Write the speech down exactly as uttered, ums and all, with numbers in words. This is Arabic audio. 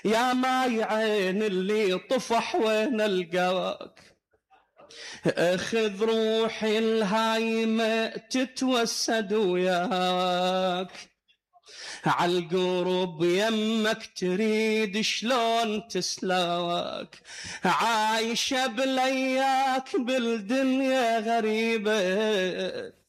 يا ماي عين اللي طفح وين القاك، اخذ روحي الهايمة تتوسد وياك، عالقرب يمك تريد شلون تسلاك، عايشة بلياك بالدنيا غريبة